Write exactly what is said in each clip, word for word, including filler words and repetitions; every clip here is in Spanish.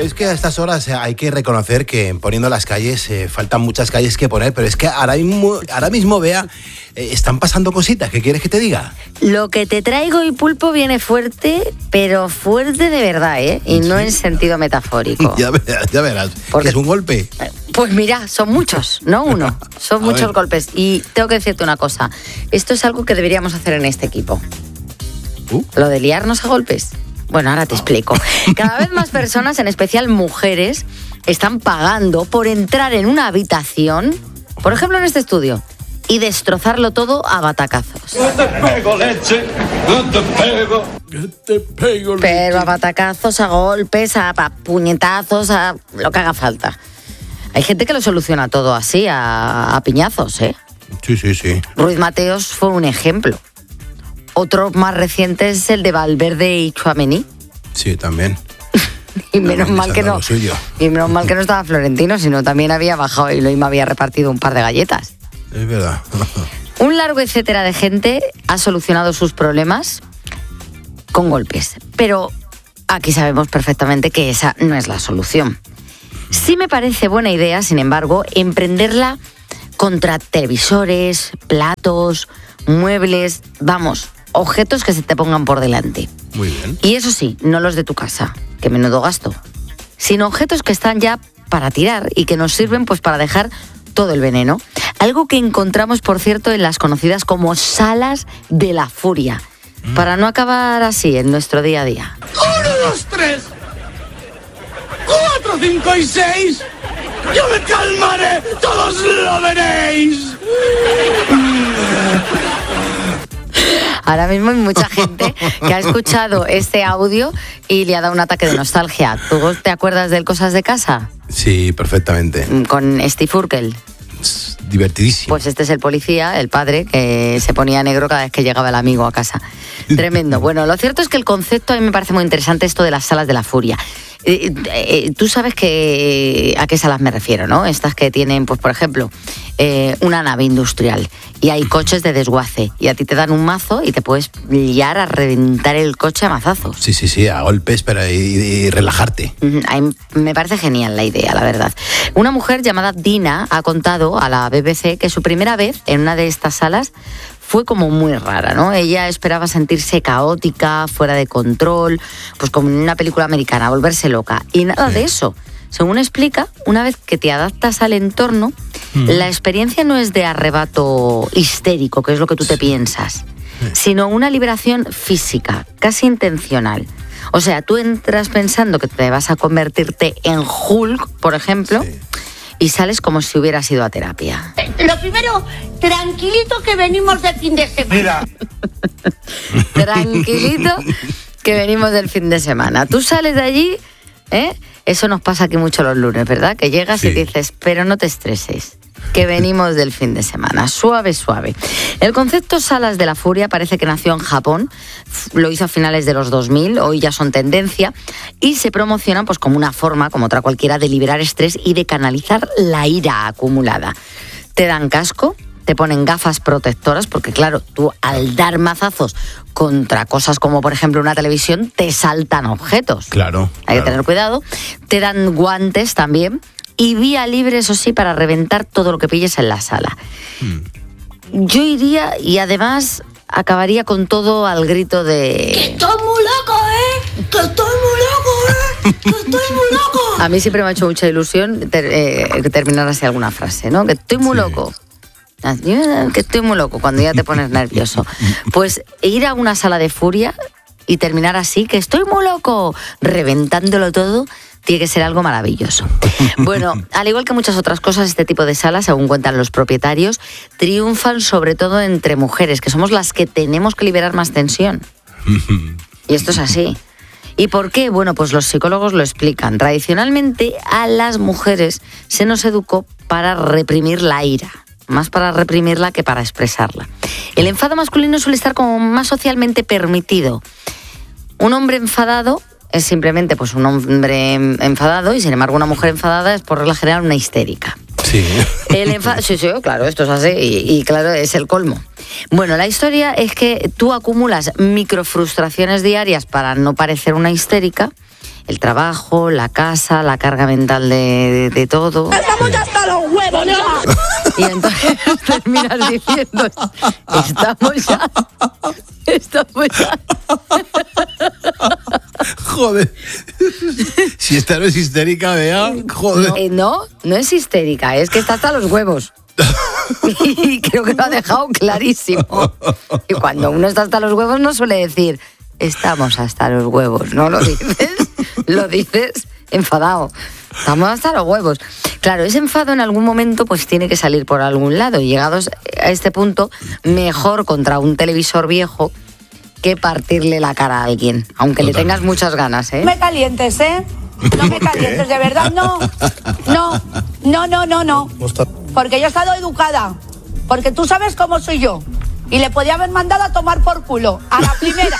Es que a estas horas hay que reconocer que poniendo las calles, eh, faltan muchas calles que poner, pero es que ahora mismo, ahora mismo Bea, eh, están pasando cositas. ¿Qué quieres que te diga? Lo que te traigo y Pulpo viene fuerte, pero fuerte de verdad, ¿eh? Y no en sentido metafórico. ya verás, ya verás. Porque es un golpe. Pues mira, son muchos, no uno. Son muchos ver. golpes. Y tengo que decirte una cosa. Esto es algo que deberíamos hacer en este equipo. Uh. Lo de liarnos a golpes. Bueno, ahora te explico. Cada vez más personas, en especial mujeres, están pagando por entrar en una habitación, por ejemplo en este estudio, y destrozarlo todo a batacazos. No te pego, leche, no te pego. No te pego, leche. Pero a batacazos, a golpes, a, a puñetazos, a lo que haga falta. Hay gente que lo soluciona todo así, a, a piñazos, ¿eh? Sí, sí, sí. Ruiz Mateos fue un ejemplo. Otro más reciente es el de Valverde y Tchouaméni. Sí, también. y menos no, mal que no. Y menos mal que no estaba Florentino, sino también había bajado y me había repartido un par de galletas. Es verdad. Un largo etcétera de gente ha solucionado sus problemas con golpes. Pero aquí sabemos perfectamente que esa no es la solución. Sí me parece buena idea, sin embargo, emprenderla contra televisores, platos, muebles, vamos, objetos que se te pongan por delante. Muy bien. Y eso sí, no los de tu casa, que menudo gasto, sino objetos que están ya para tirar y que nos sirven pues para dejar todo el veneno. Algo que encontramos, por cierto, en las conocidas como salas de la furia, mm. para no acabar así en nuestro día a día. ¡Uno, dos, tres! ¡Cuatro, cinco y seis! ¡Yo me calmaré! ¡Todos lo veréis! Ahora mismo hay mucha gente que ha escuchado este audio y le ha dado un ataque de nostalgia. ¿Tú te acuerdas del Cosas de Casa? Sí, perfectamente. Con Steve Urkel. Es divertidísimo. Pues este es el policía, el padre, que se ponía negro cada vez que llegaba el amigo a casa. Tremendo. Bueno, lo cierto es que el concepto a mí me parece muy interesante, esto de las salas de la furia. Eh, eh, tú sabes que a qué salas me refiero, ¿no? Estas que tienen, pues por ejemplo, eh, una nave industrial y hay coches de desguace y a ti te dan un mazo y te puedes liar a reventar el coche a mazazos. Sí, sí, sí, a golpes, pero y, y relajarte. Uh-huh. Me parece genial la idea, la verdad. Una mujer llamada Dina ha contado a la B B C que su primera vez en una de estas salas fue como muy rara, ¿no? Ella esperaba sentirse caótica, fuera de control, pues como en una película americana, volverse loca. Y nada sí. de eso. Según explica, una vez que te adaptas al entorno, mm. la experiencia no es de arrebato histérico, que es lo que tú te sí. piensas, sí. sino una liberación física, casi intencional. O sea, tú entras pensando que te vas a convertirte en Hulk, por ejemplo, sí. y sales como si hubieras ido a terapia. Lo primero, tranquilito que venimos del fin de semana. Mira. Tranquilito que venimos del fin de semana. Tú sales de allí, ¿eh? Eso nos pasa aquí mucho los lunes, ¿verdad? Que llegas sí. y dices, pero no te estreses, que venimos del fin de semana. Suave, suave. El concepto salas de la furia parece que nació en Japón, lo hizo a finales de los dos mil, hoy ya son tendencia, y se promocionan pues como una forma, como otra cualquiera, de liberar estrés y de canalizar la ira acumulada. Te dan casco, te ponen gafas protectoras, porque claro, tú al dar mazazos contra cosas como por ejemplo una televisión, te saltan objetos. Claro. Hay claro. que tener cuidado. Te dan guantes también y vía libre, eso sí, para reventar todo lo que pilles en la sala. Hmm. Yo iría y además acabaría con todo al grito de... ¡Que estoy muy loco, eh! ¡Que estoy muy loco, eh! ¡Que estoy muy loco! A mí siempre me ha hecho mucha ilusión ter- eh, terminar así alguna frase, ¿no? Que estoy muy sí. loco. Que estoy muy loco cuando ya te pones nervioso. Pues ir a una sala de furia y terminar así, que estoy muy loco, reventándolo todo, tiene que ser algo maravilloso. Bueno, al igual que muchas otras cosas, este tipo de salas, según cuentan los propietarios, triunfan sobre todo entre mujeres, que somos las que tenemos que liberar más tensión. Y esto es así. ¿Y por qué? Bueno, pues los psicólogos lo explican. Tradicionalmente a las mujeres se nos educó para reprimir la ira. Más para reprimirla que para expresarla. El enfado masculino suele estar como más socialmente permitido. Un hombre enfadado es simplemente pues un hombre enfadado y sin embargo una mujer enfadada es por regla general una histérica. Sí. El enfado, sí, sí, claro, esto es así y, y claro, es el colmo. Bueno, la historia es que tú acumulas microfrustraciones diarias para no parecer una histérica el trabajo, la casa, la carga mental de, de, de todo. ¡Estamos ya hasta los huevos, ya! Y entonces terminas diciendo, estamos ya, estamos ya. Joder. Si esta no es histérica, vea, joder. No, eh, no, no es histérica, es que está hasta los huevos. Y creo que lo ha dejado clarísimo. Y cuando uno está hasta los huevos no suele decir, estamos hasta los huevos. No lo dices, lo dices enfadado. Estamos hasta los huevos. Claro, ese enfado en algún momento pues tiene que salir por algún lado. Y llegados a este punto, mejor contra un televisor viejo que partirle la cara a alguien. Aunque Totalmente. Le tengas muchas ganas, ¿eh? No me calientes, ¿eh? No me calientes, de verdad, no. No, no, no, no, no. Porque yo he estado educada. Porque tú sabes cómo soy yo. Y le podía haber mandado a tomar por culo. A la primera.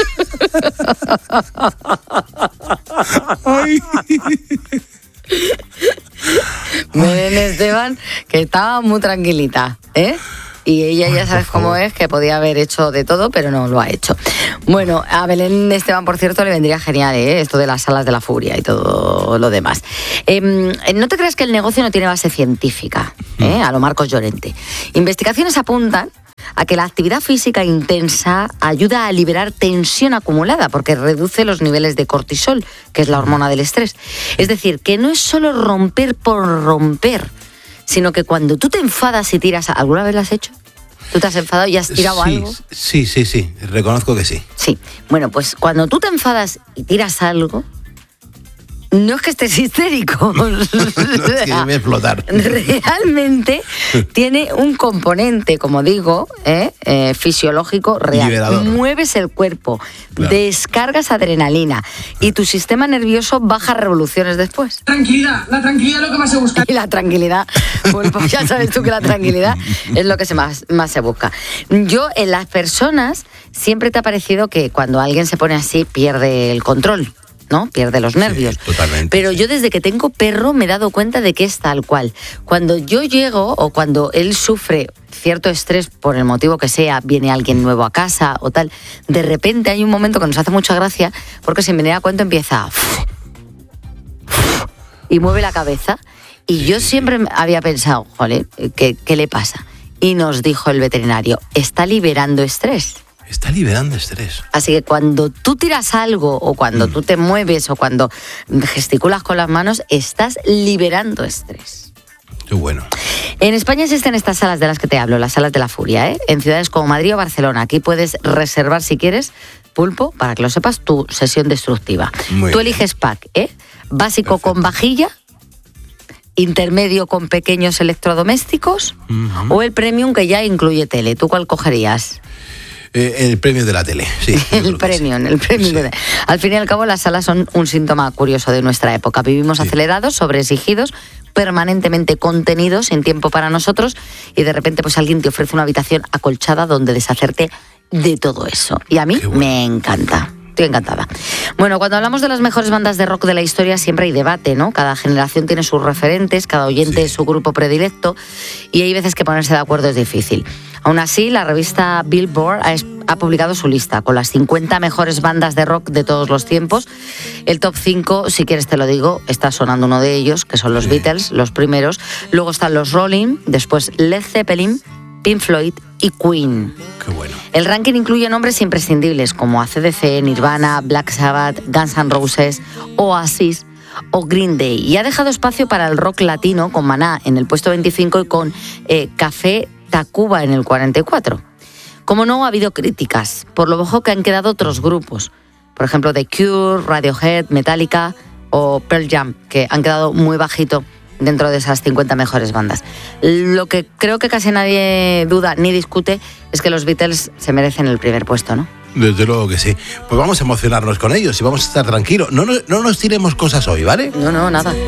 Belén Esteban, que estaba muy tranquilita, ¿eh? Y ella ya sabes cómo es, que podía haber hecho de todo, pero no lo ha hecho. Bueno, a Belén Esteban, por cierto, le vendría genial, ¿eh? Esto de las salas de la furia y todo lo demás. Eh, no te creas que el negocio no tiene base científica, ¿eh? A lo Marcos Llorente. Investigaciones apuntan a que la actividad física intensa ayuda a liberar tensión acumulada porque reduce los niveles de cortisol, que es la hormona del estrés. Es decir, que no es solo romper por romper, sino que cuando tú te enfadas y tiras... ¿Alguna vez lo has hecho? ¿Tú te has enfadado y has tirado sí, algo? Sí, sí, sí, reconozco que sí. Sí, bueno, pues cuando tú te enfadas y tiras algo, no es que estés histérico. No es que me voy a explotar. Realmente tiene un componente, como digo, ¿eh? Eh, fisiológico real. Liberador. Mueves el cuerpo, claro. Descargas adrenalina y tu sistema nervioso baja revoluciones después. Tranquilidad, la tranquilidad es lo que más se busca. Y la tranquilidad, pues, pues ya sabes tú que la tranquilidad es lo que se más, más se busca. Yo, en las personas, siempre te ha parecido que cuando alguien se pone así pierde el control, ¿no? Pierde los nervios. Sí, totalmente. Pero yo desde que tengo perro me he dado cuenta de que es tal cual. Cuando yo llego o cuando él sufre cierto estrés por el motivo que sea, viene alguien nuevo a casa o tal, de repente hay un momento que nos hace mucha gracia porque sin venir a cuento empieza y mueve la cabeza. Y yo siempre había pensado, jole, ¿qué, qué le pasa? Y nos dijo el veterinario, está liberando estrés. Está liberando estrés. Así que cuando tú tiras algo o cuando mm. tú te mueves o cuando gesticulas con las manos, estás liberando estrés. Qué bueno. En España existen estas salas de las que te hablo, las salas de la furia, ¿eh? En ciudades como Madrid o Barcelona. Aquí puedes reservar, si quieres, Pulpo, para que lo sepas, tu sesión destructiva. Muy tú bien. Eliges pack, ¿eh? Básico Perfecto. Con vajilla, intermedio con pequeños electrodomésticos uh-huh. o el premium que ya incluye tele. ¿Tú cuál cogerías? Eh, el premio de la tele, sí. el premium, el premium. Sí. De... Al fin y al cabo, las salas son un síntoma curioso de nuestra época. Vivimos sí. acelerados, sobreexigidos, permanentemente contenidos, sin tiempo para nosotros, y de repente pues alguien te ofrece una habitación acolchada donde deshacerte de todo eso. Y a mí bueno. me encanta. Estoy encantada. Bueno, cuando hablamos de las mejores bandas de rock de la historia siempre hay debate, ¿no? Cada generación tiene sus referentes, cada oyente es sí. su grupo predilecto y hay veces que ponerse de acuerdo es difícil. Aún así, la revista Billboard ha, ha publicado su lista con las cincuenta mejores bandas de rock de todos los tiempos. El top cinco, si quieres te lo digo, está sonando uno de ellos, que son los sí. Beatles, los primeros. Luego están los Rolling, después Led Zeppelin, Pink Floyd y Queen. Qué bueno. El ranking incluye nombres imprescindibles como A C D C, Nirvana, Black Sabbath, Guns N' Roses, Oasis o Green Day. Y ha dejado espacio para el rock latino con Maná en el puesto veinticinco y con eh, Café Tacuba en el cuarenta y cuatro. Como no, ha habido críticas por lo bajo que han quedado otros grupos. Por ejemplo, The Cure, Radiohead, Metallica o Pearl Jam, que han quedado muy bajito dentro de esas cincuenta mejores bandas. Lo que creo que casi nadie duda ni discute es que los Beatles se merecen el primer puesto, ¿no? Desde luego que sí. Pues vamos a emocionarnos con ellos y vamos a estar tranquilos. No, no, no nos tiremos cosas hoy, ¿vale? No, no, nada.